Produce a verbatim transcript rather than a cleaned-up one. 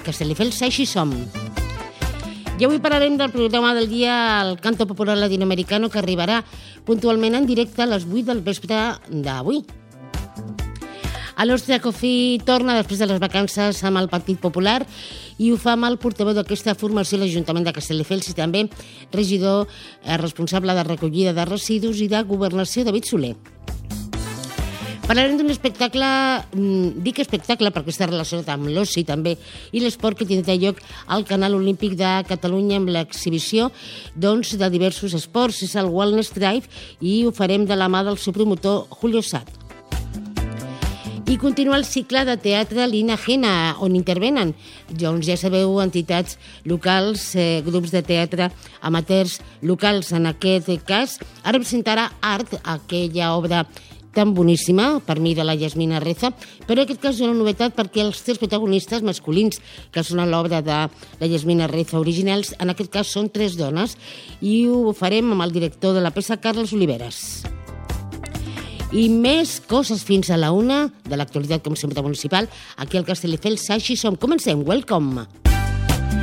Castelldefels, així som. I avui parlarem del programa del dia, el Canto Popular Latinoamericano, que arribarà puntualment en directe a les vuit del vespre d'avui. El nostre Cofí torna després de les vacances amb el Partit Popular i ho fa amb el portaveu d'aquesta formació a l'Ajuntament de Castelldefels i també regidor eh, responsable de recollida de residus i de governació, David Soler. Parlarem d'un espectacle, dic espectacle perquè està relacionat amb l'oci també i l'esport que tindrà lloc al Canal Olímpic de Catalunya amb l'exhibició doncs, de diversos esports. És el Wellness Drive i ho farem de la mà del seu promotor Julio Sat. I continua el cicle de teatre Lina Gena, on intervenen, doncs ja sabeu, entitats locals, eh, grups de teatre amateurs locals en aquest cas. Ara presentarà Art, aquella obra tan boníssima, per mi, de la Yasmina Reza, però en aquest cas és una novetat perquè els tres protagonistes masculins, que són a l'obra de la Yasmina Reza originals, en aquest cas són tres dones, i ho farem amb el director de la peça, Carles Oliveres. I més coses fins a la una de l'actualitat, com sempre, municipal, aquí al Castelldefels. Així som. Comencem. Welcome!